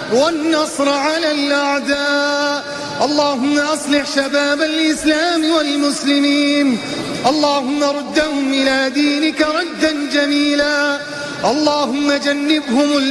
والنصر على الأعداء. اللهم أصلح شباب الإسلام والمسلمين، اللهم ردهم إلى دينك ردا جميلا، اللهم جنبهم